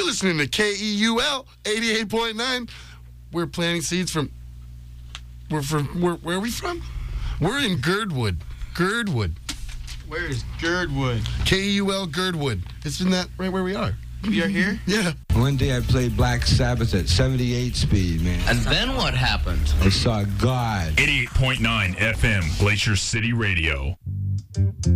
listening to KEUL 88.9. We're planting seeds from... where are we from? We're in Girdwood. Where is Girdwood? KEUL Girdwood. Isn't that right where we are? You're here? Yeah. One day I played Black Sabbath at 78 speed, man. And then what happened? I saw God. 88.9 FM, Glacier City Radio.